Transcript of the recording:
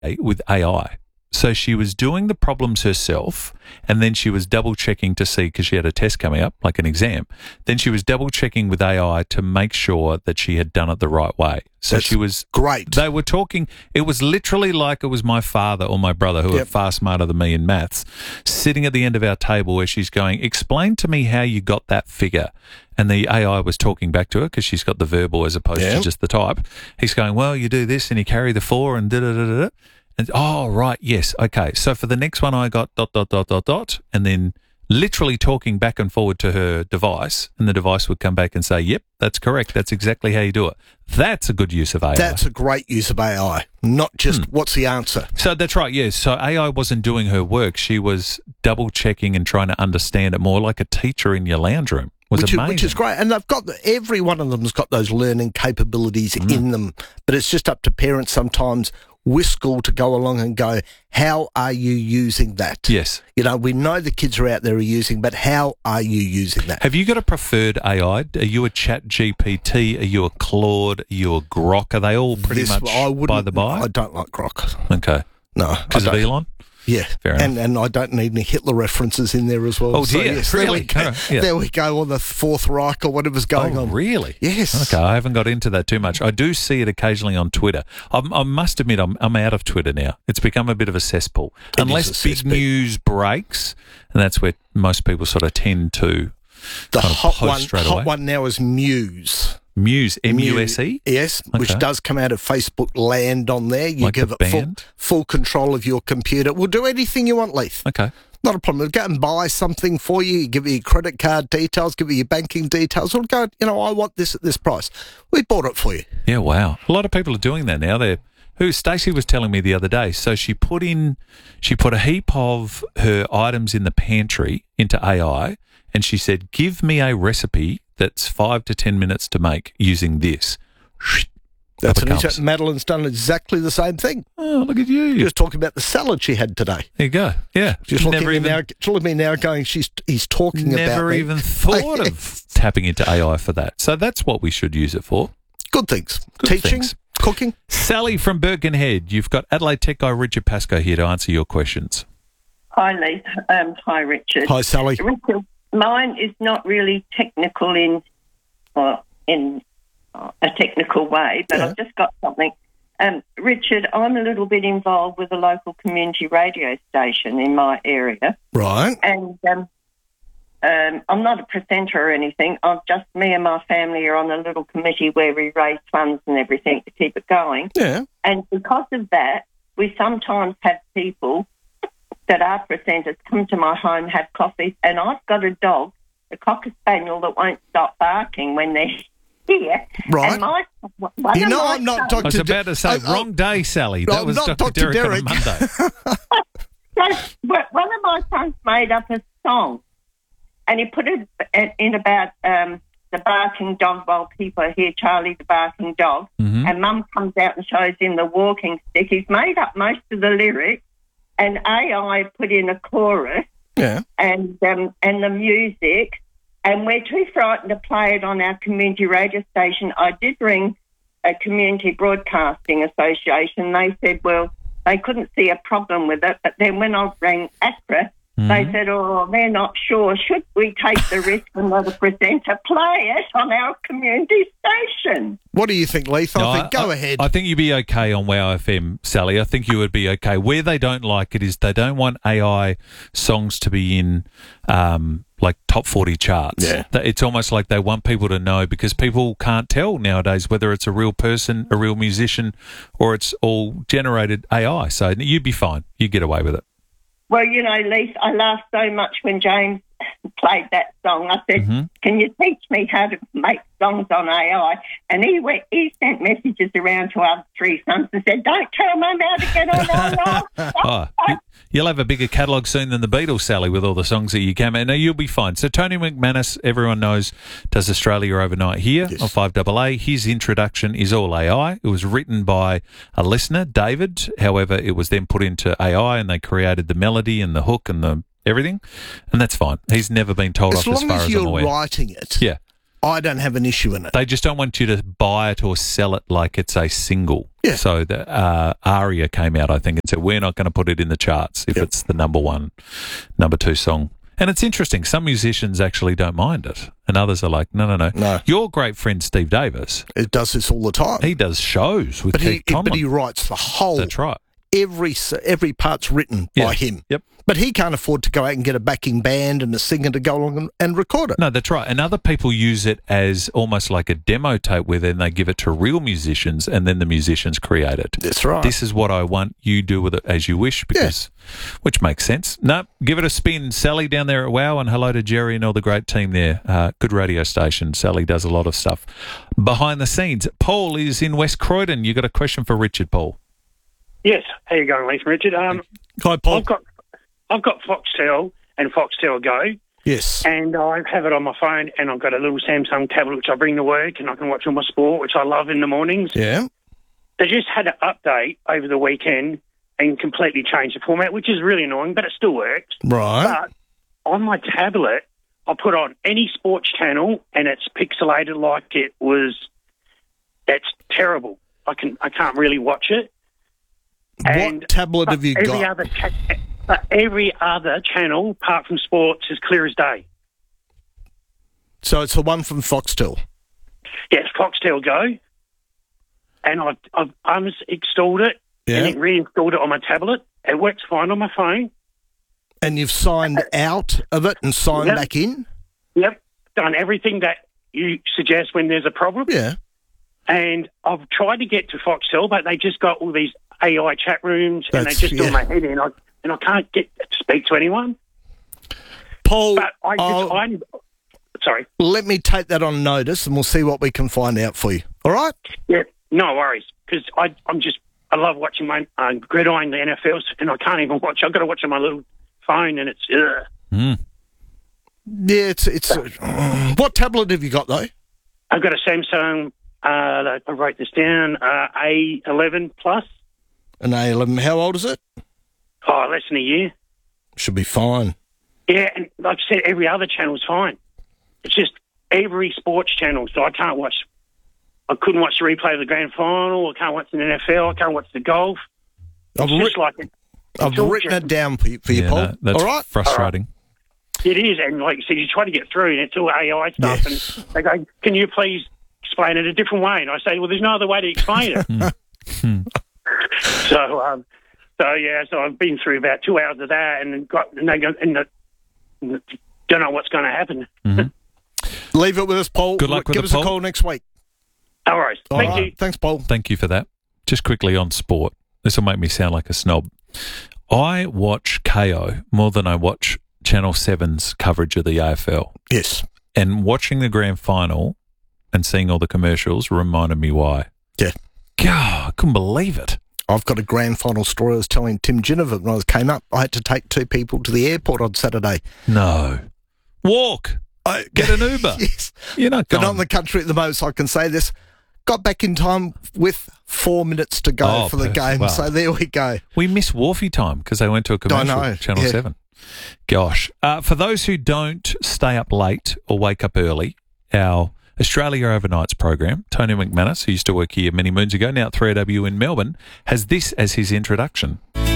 with AI. So she was doing the problems herself, and then she was double-checking to see, because she had a test coming up, like an exam. Then she was double-checking with AI to make sure that she had done it the right way. So That's she was great. They were talking. It was literally like it was my father or my brother, who are far smarter than me in maths, sitting at the end of our table where she's going, "Explain to me how you got that figure." And the AI was talking back to her because she's got the verbal as opposed to just the type. He's going, "Well, you do this and you carry the 4 and da-da-da-da-da." And, "Oh, right, yes, okay. So for the next one I got ... and then literally talking back and forward to her device, and the device would come back and say, "Yep, that's correct. That's exactly how you do it." That's a good use of AI. That's a great use of AI, not just what's the answer. So that's right, yes. So AI wasn't doing her work. She was double-checking and trying to understand it more like a teacher in your lounge room. Which is great. And they've got every one of them's got those learning capabilities in them, but it's just up to parents sometimes with school to go along and go, how are you using that? Yes. You know, we know the kids are out there using, but how are you using that? Have you got a preferred AI? Are you a Chat GPT? Are you a Claude? Are you a Grok? Are they all pretty much by the by? I don't like Grok. Okay. No. Because of Elon? Yeah, fair enough. And I don't need any Hitler references in there as well. Oh, dear, so, yes, really? There we go on the Fourth Reich or whatever's going on. Really? Yes. Okay, I haven't got into that too much. I do see it occasionally on Twitter. I must admit, I'm out of Twitter now. It's become a bit of a cesspool. Unless big news breaks, and that's where most people sort of tend to The post straight away. hot one now is Muse. Muse, M-U-S-E? Yes, okay. Which does come out of Facebook land on there. You like give it full control of your computer. We'll do anything you want, Leith. Okay. Not a problem. We'll go and buy something for you, give you your credit card details, give you your banking details. We'll go, I want this at this price. We bought it for you. Yeah, wow. A lot of people are doing that now. Stacey was telling me the other day, so she put a heap of her items in the pantry into AI, and she said, "Give me a recipe that's 5 to 10 minutes to make using this." That's Madeline's done exactly the same thing. Oh, look at you. Just talking about the salad she had today. There you go. Yeah. Just looking at me now going, he's talking about me. Never even thought of tapping into AI for that. So that's what we should use it for. Good things. Teaching, cooking. Sally from Birkenhead, you've got Adelaide Tech guy Richard Pascoe here to answer your questions. Hi, Leith. Hi, Richard. Hi, Sally. Richard, mine is not really technical in a technical way, but I've just got something. Richard, I'm a little bit involved with a local community radio station in my area. Right. And I'm not a presenter or anything. Me and my family are on a little committee where we raise funds and everything to keep it going. Yeah. And because of that, we sometimes have people that are presenters come to my home, have coffee, and I've got a dog, a Cocker Spaniel, that won't stop barking when they're here. Right. And I'm not Dr. I was about to say, wrong day, Sally. That was not Dr. Derek on a Monday. So, one of my sons made up a song, and he put it in about the barking dog while people hear Charlie the barking dog, and Mum comes out and shows him the walking stick. He's made up most of the lyrics, and AI put in a chorus and the music, and we're too frightened to play it on our community radio station. I did ring a community broadcasting association. They said, well, they couldn't see a problem with it, but then when I rang ACRA, they said, they're not sure. Should we take the risk and let a presenter play it on our community station? What do you think, Leith? Go ahead. I think you'd be okay on WOW FM, Sally. I think you would be okay. Where they don't like it is they don't want AI songs to be in like top 40 charts. Yeah. It's almost like they want people to know, because people can't tell nowadays whether it's a real person, a real musician, or it's all generated AI. So you'd be fine. You'd get away with it. Well, Leith, I laughed so much when James played that song. I said, can you teach me how to make songs on AI? And he sent messages around to our 3 sons and said, don't tell Mum how to get on AI. You'll have a bigger catalogue soon than the Beatles, Sally, with all the songs that you can. No, you'll be fine. So Tony McManus, everyone knows, does Australia Overnight here on 5AA. His introduction is all AI. It was written by a listener, David. However, it was then put into AI and they created the melody and the hook and the everything, and that's fine. He's never been told off as far as I'm aware. As long as you're writing it. Yeah. I don't have an issue in it. They just don't want you to buy it or sell it like it's a single. Yeah. So the Aria came out, I think, and said, we're not going to put it in the charts if it's the number 1, number 2 song. And it's interesting. Some musicians actually don't mind it, and others are like, no. Your great friend Steve Davis, It does this all the time. he does shows with Keith Conlon. But he writes the whole. That's right. Every part's written by him. Yep. But he can't afford to go out and get a backing band and a singer to go along and record it. No, that's right. And other people use it as almost like a demo tape where then they give it to real musicians and then the musicians create it. That's right. This is what I want. You do with it as you wish, which makes sense. No, give it a spin. Sally down there at WOW, and hello to Jerry and all the great team there. Good radio station. Sally does a lot of stuff behind the scenes. Paul is in West Croydon. You got a question for Richard, Paul? Yes. How you going, Leith and Richard? Hi, Paul. I've got Foxtel and Foxtel Go. Yes. And I have it on my phone, and I've got a little Samsung tablet which I bring to work, and I can watch all my sport, which I love in the mornings. Yeah. They just had an update over the weekend and completely changed the format, which is really annoying, but it still works. Right. But on my tablet, I put on any sports channel, and it's pixelated like it was. That's terrible. I can't really watch it. What tablet have you got? Every other channel, apart from sports, is clear as day. So it's the one from Foxtel? Yes, Foxtel Go. And I've uninstalled it and then reinstalled it on my tablet. It works fine on my phone. And you've signed out of it and signed back in? Yep. Done everything that you suggest when there's a problem. Yeah. And I've tried to get to Foxtel, but they just got all these AI chat rooms, and they just do my head in. And I can't get to speak to anyone. Paul, but I'm sorry. Let me take that on notice, and we'll see what we can find out for you. All right? Yeah, no worries. Because I love watching my gridiron, the NFL, and I can't even watch. I've got to watch on my little phone, and it's. Yeah, it's. What tablet have you got though? I've got a Samsung. I wrote this down. A11 Plus. An A11. How old is it? Oh, less than a year. Should be fine. Yeah, and like I said, every other channel is fine. It's just every sports channel. So I couldn't watch the replay of the grand final. I can't watch the NFL. I can't watch the golf. I've written it down for you, Paul. No, that's all right? frustrating. All right. It is, and like you said, you try to get through, and it's all AI stuff. Yes. And they go, "Can you please explain it a different way?" And I say, "Well, there's no other way to explain it." So I've been through about 2 hours of that, and don't know what's going to happen. Mm-hmm. Leave it with us, Paul. Good luck with Give us a call next week. All right. Thank you. Thanks, Paul. Thank you for that. Just quickly on sport. This will make me sound like a snob. I watch KO more than I watch Channel 7's coverage of the AFL. Yes. And watching the grand final and seeing all the commercials reminded me why. Yeah. God, I couldn't believe it. I've got a grand final story I was telling Tim Ginnivan when I came up. I had to take 2 people to the airport on Saturday. No. Walk. Get an Uber. Yes. You're not going. They're not in the country at the moment, so I can say this. Got back in time with 4 minutes to go for the game. Wow. So there we go. We missed Wharfie time because they went to a commercial, Channel 7. Gosh. For those who don't stay up late or wake up early, our Australia Overnights program, Tony McManus, who used to work here many moons ago, now at 3AW in Melbourne, has this as his introduction.